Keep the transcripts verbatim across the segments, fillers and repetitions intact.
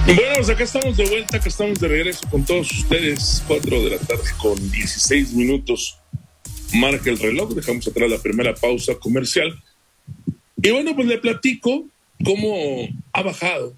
Bueno, pues acá estamos de vuelta, acá estamos de regreso con todos ustedes, cuatro de la tarde con dieciséis minutos, marca el reloj, dejamos atrás la primera pausa comercial, y bueno, pues le platico cómo ha bajado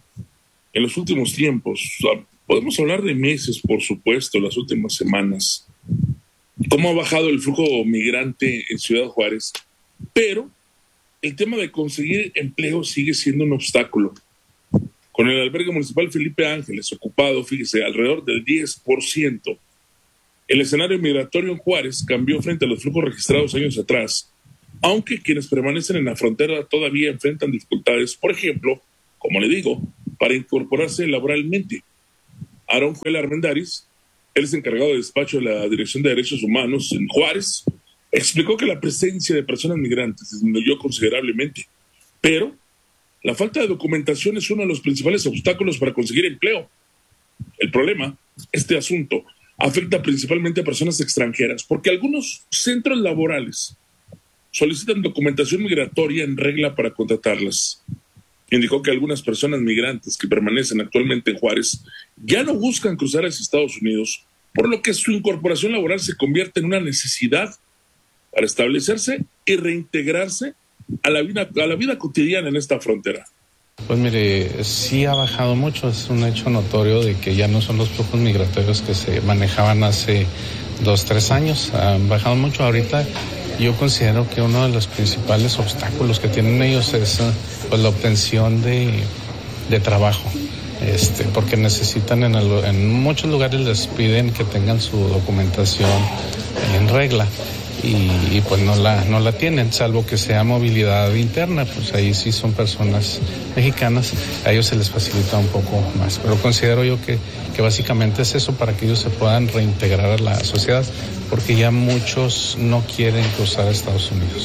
en los últimos tiempos, podemos hablar de meses, por supuesto, las últimas semanas, cómo ha bajado el flujo migrante en Ciudad Juárez, pero el tema de conseguir empleo sigue siendo un obstáculo. Con el albergue municipal Felipe Ángeles ocupado, fíjese, alrededor del diez por ciento, el escenario migratorio en Juárez cambió frente a los flujos registrados años atrás, aunque quienes permanecen en la frontera todavía enfrentan dificultades, por ejemplo, como le digo, para incorporarse laboralmente. Aarón Joel Armendáriz, él es encargado de despacho de la Dirección de Derechos Humanos en Juárez, explicó que la presencia de personas migrantes disminuyó considerablemente, pero la falta de documentación es uno de los principales obstáculos para conseguir empleo. El problema, este asunto, afecta principalmente a personas extranjeras, porque algunos centros laborales solicitan documentación migratoria en regla para contratarlas. Indicó que algunas personas migrantes que permanecen actualmente en Juárez ya no buscan cruzar hacia Estados Unidos, por lo que su incorporación laboral se convierte en una necesidad para establecerse y reintegrarse a la vida, a la vida cotidiana en esta frontera. Pues mire, sí ha bajado mucho, es un hecho notorio de que ya no son los flujos migratorios que se manejaban hace dos, tres años, han bajado mucho. Ahorita yo considero que uno de los principales obstáculos que tienen ellos es pues la obtención de, de trabajo, este, porque necesitan en, el, en muchos lugares les piden que tengan su documentación en regla. Y, y pues no la no la tienen, salvo que sea movilidad interna, pues ahí sí son personas mexicanas, a ellos se les facilita un poco más, pero considero yo que, que básicamente es eso, para que ellos se puedan reintegrar a la sociedad, porque ya muchos no quieren cruzar a Estados Unidos.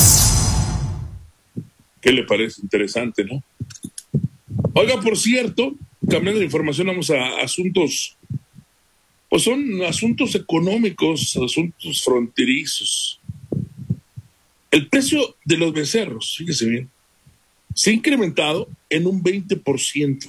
¿Qué le parece? Interesante, ¿no? Oiga, por cierto, cambiando de información, vamos a asuntos. Pues son asuntos económicos, asuntos fronterizos. El precio de los becerros, fíjese bien, se ha incrementado en un veinte por ciento.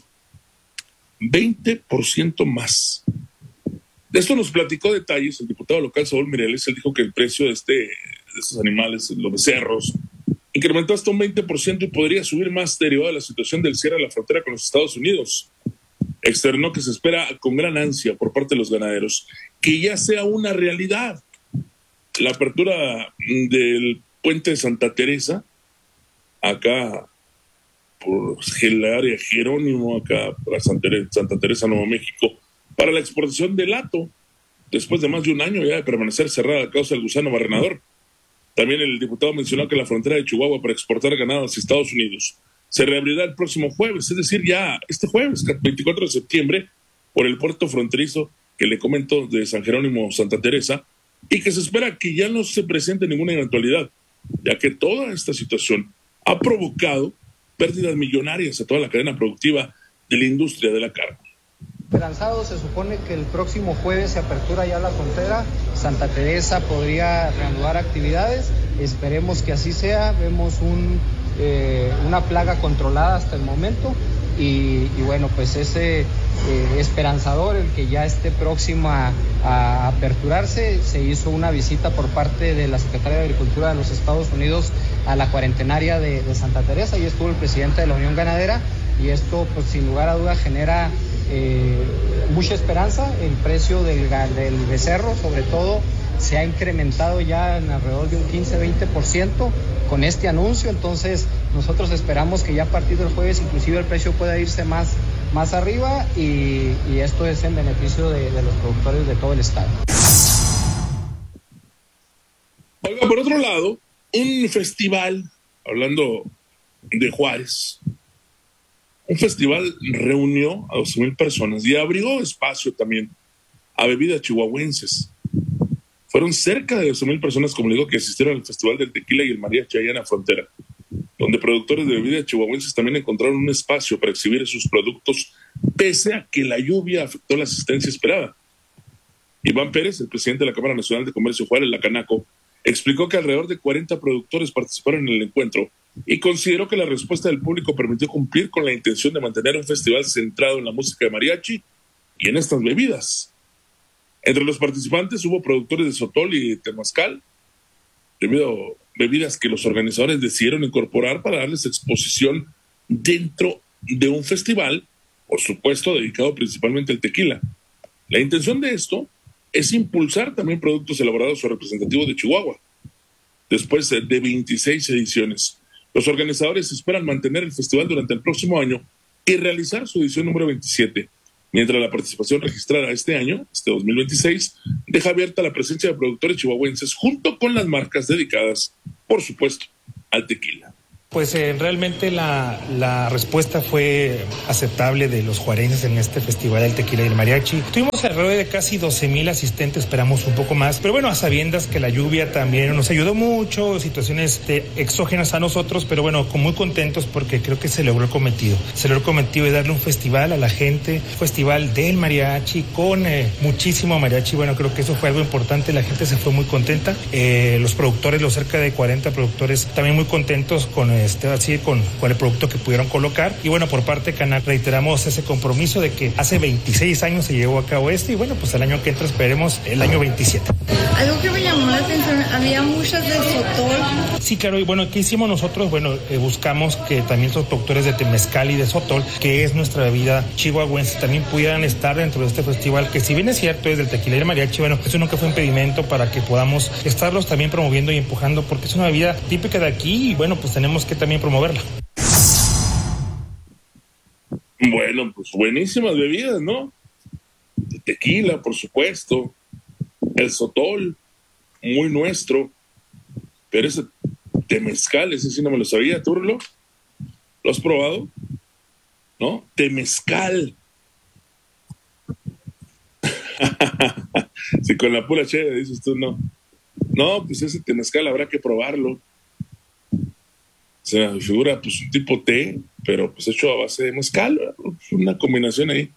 veinte por ciento más. De esto nos platicó detalles el diputado local Saúl Mireles. Él dijo que el precio de, este, de estos animales, los becerros, incrementó hasta un veinte por ciento y podría subir más derivado de la situación del cierre de la frontera con los Estados Unidos. Externó que se espera con gran ansia por parte de los ganaderos que ya sea una realidad la apertura del puente de Santa Teresa, acá por el área Jerónimo, acá para Santa Teresa, Santa Teresa, Nuevo México, para la exportación de lato, después de más de un año ya de permanecer cerrada a causa del gusano barrenador. También el diputado mencionó que la frontera de Chihuahua para exportar ganado hacia Estados Unidos se reabrirá el próximo jueves, es decir, ya este jueves, veinticuatro de septiembre, por el puerto fronterizo que le comento de San Jerónimo, Santa Teresa, y que se espera que ya no se presente ninguna eventualidad, ya que toda esta situación ha provocado pérdidas millonarias a toda la cadena productiva de la industria de la carne. Esperanzado, se supone que el próximo jueves se apertura ya la frontera, Santa Teresa podría reanudar actividades, esperemos que así sea, vemos un, eh, una plaga controlada hasta el momento y, y bueno, pues ese eh, esperanzador, el que ya esté próximo a, a aperturarse. Se hizo una visita por parte de la Secretaría de Agricultura de los Estados Unidos a la cuarentenaria de, de Santa Teresa, y estuvo el presidente de la Unión Ganadera, y esto pues sin lugar a duda genera Eh, mucha esperanza. El precio del, del becerro, sobre todo, se ha incrementado ya en alrededor de un quince a veinte por ciento con este anuncio. Entonces nosotros esperamos que ya a partir del jueves inclusive el precio pueda irse más, más arriba, y, y esto es en beneficio de, de los productores de todo el estado. Oiga, por otro lado, un festival, hablando de Juárez, un festival reunió a doce mil personas y abrigó espacio también a bebidas chihuahuenses. Fueron cerca de doce mil personas, como le digo, que asistieron al Festival del Tequila y el Mariachi allá en la frontera, donde productores de bebidas chihuahuenses también encontraron un espacio para exhibir sus productos, pese a que la lluvia afectó la asistencia esperada. Iván Pérez, el presidente de la Cámara Nacional de Comercio Juárez, la Canaco, Explicó que alrededor de cuarenta productores participaron en el encuentro y consideró que la respuesta del público permitió cumplir con la intención de mantener un festival centrado en la música de mariachi y en estas bebidas. Entre los participantes hubo productores de sotol y de temazcal, debido bebidas que los organizadores decidieron incorporar para darles exposición dentro de un festival, por supuesto, dedicado principalmente al tequila. La intención de esto es impulsar también productos elaborados o representativos de Chihuahua. Después de veintiséis ediciones, los organizadores esperan mantener el festival durante el próximo año y realizar su edición número veintisiete, mientras la participación registrada este año, este dos mil veintiséis, deja abierta la presencia de productores chihuahuenses junto con las marcas dedicadas, por supuesto, al tequila. Pues eh, realmente la, la respuesta fue aceptable de los juarenses en este Festival del Tequila y el Mariachi. Tuvimos alrededor de casi doce mil asistentes, esperamos un poco más, pero bueno, a sabiendas que la lluvia también nos ayudó mucho, situaciones de, exógenas a nosotros, pero bueno, con muy contentos porque creo que se logró el cometido. Se logró el cometido de darle un festival a la gente, festival del mariachi con eh, muchísimo mariachi. Bueno, creo que eso fue algo importante, la gente se fue muy contenta. Eh, los productores, los cerca de cuarenta productores, también muy contentos con eh, Este, así con, con el producto que pudieron colocar. Y bueno, por parte de Canac reiteramos ese compromiso de que hace veintiséis años se llevó a cabo este y bueno, pues el año que entra esperemos el año veintisiete. Algo que me llamó la atención, había muchas de sotol. Sí, claro, y bueno, ¿qué hicimos nosotros? Bueno, eh, buscamos que también los productores de temezcal y de sotol, que es nuestra bebida chihuahuense, también pudieran estar dentro de este festival, que si bien es cierto es del tequila y el mariachi, bueno, eso nunca fue impedimento para que podamos estarlos también promoviendo y empujando, porque es una bebida típica de aquí y bueno, pues tenemos que también promoverla. Bueno, pues buenísimas bebidas, ¿no? El tequila, por supuesto, el sotol, muy nuestro, pero ese temezcal, ese sí no me lo sabía, ¿tú lo, lo has probado? ¿No? Temezcal. Si con la pura cheve dices tú, no. No, pues ese temezcal habrá que probarlo. Se me figura pues un tipo té, pero pues hecho a base de mezcal, una combinación ahí.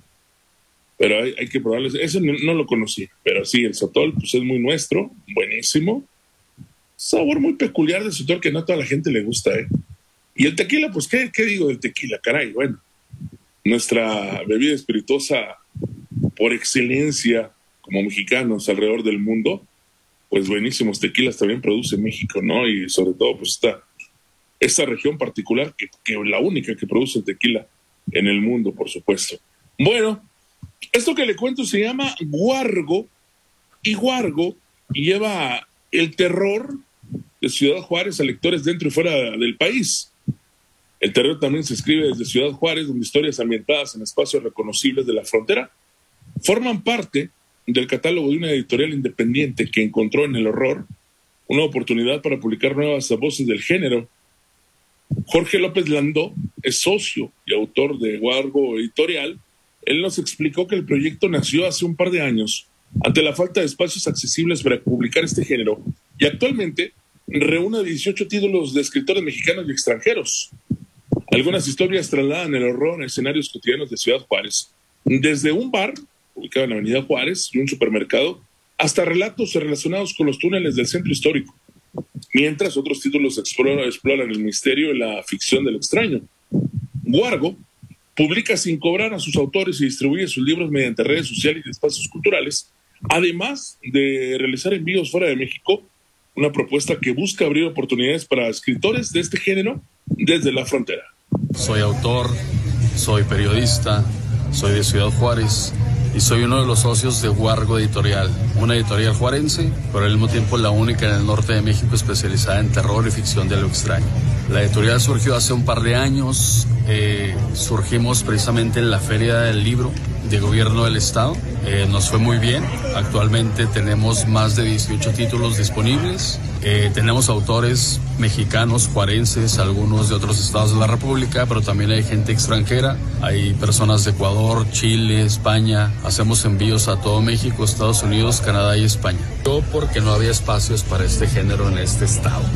Pero hay, hay que probarlo. Eso no, no lo conocí, pero sí, el sotol pues es muy nuestro, buenísimo. Sabor muy peculiar del sotol que no a toda la gente le gusta, ¿eh? Y el tequila, pues, ¿qué, qué digo del tequila? Caray, bueno, nuestra bebida espirituosa por excelencia como mexicanos alrededor del mundo, pues buenísimos tequilas también produce México, ¿no? Y sobre todo, pues, esta esta región particular, que, que la única que produce tequila en el mundo, por supuesto. Bueno, esto que le cuento se llama Guargo, y Guargo lleva el terror de Ciudad Juárez a lectores dentro y fuera del país. El terror también se escribe desde Ciudad Juárez, donde historias ambientadas en espacios reconocibles de la frontera forman parte del catálogo de una editorial independiente que encontró en el horror una oportunidad para publicar nuevas voces del género. Jorge López Landó es socio y autor de Guargo Editorial. Él nos explicó que el proyecto nació hace un par de años ante la falta de espacios accesibles para publicar este género y actualmente reúne dieciocho títulos de escritores mexicanos y extranjeros. Algunas historias trasladan el horror a escenarios cotidianos de Ciudad Juárez, desde un bar ubicado en la Avenida Juárez y un supermercado hasta relatos relacionados con los túneles del centro histórico, mientras otros títulos exploran, exploran el misterio y la ficción del extraño. Guargo publica sin cobrar a sus autores y distribuye sus libros mediante redes sociales y espacios culturales, además de realizar envíos fuera de México, una propuesta que busca abrir oportunidades para escritores de este género desde la frontera. Soy autor, soy periodista, soy de Ciudad Juárez y soy uno de los socios de Guargo Editorial, una editorial juarense, pero al mismo tiempo la única en el norte de México especializada en terror y ficción de lo extraño. La editorial surgió hace un par de años, eh, surgimos precisamente en la Feria del Libro de Gobierno del Estado, eh, nos fue muy bien, actualmente tenemos más de dieciocho títulos disponibles, eh, tenemos autores mexicanos, juarenses, algunos de otros estados de la República, pero también hay gente extranjera, hay personas de Ecuador, Chile, España, hacemos envíos a todo México, Estados Unidos, Canadá y España. Yo porque no había espacios para este género en este estado.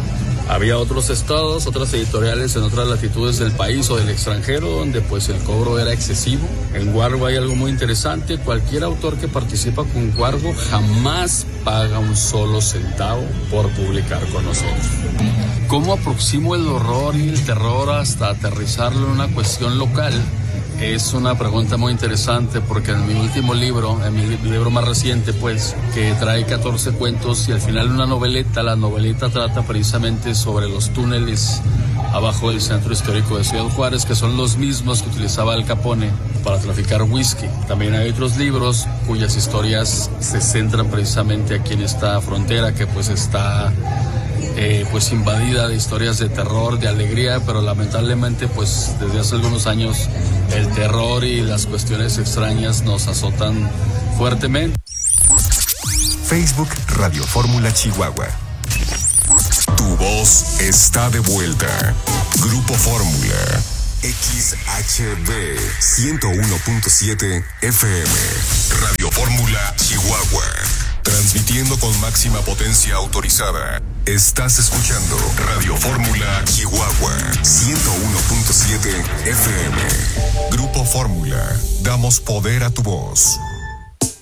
Había otros estados, otras editoriales en otras latitudes del país o del extranjero donde pues el cobro era excesivo. En Wargo hay algo muy interesante, cualquier autor que participa con Wargo jamás paga un solo centavo por publicar con nosotros. ¿Cómo aproximo el horror y el terror hasta aterrizarlo en una cuestión local? Es una pregunta muy interesante porque en mi último libro, en mi libro más reciente pues, que trae catorce cuentos y al final una noveleta, la noveleta trata precisamente sobre los túneles abajo del centro histórico de Ciudad Juárez, que son los mismos que utilizaba Al Capone para traficar whisky. También hay otros libros cuyas historias se centran precisamente aquí en esta frontera que pues está... Eh, pues invadida de historias de terror, de alegría, pero lamentablemente pues desde hace algunos años el terror y las cuestiones extrañas nos azotan fuertemente. Facebook Radio Fórmula Chihuahua. Tu voz está de vuelta. Grupo Fórmula. X H B ciento uno punto siete F M. Radio Fórmula Chihuahua. Transmitiendo con máxima potencia autorizada. Estás escuchando Radio Fórmula Chihuahua ciento uno punto siete F M. Grupo Fórmula. Damos poder a tu voz.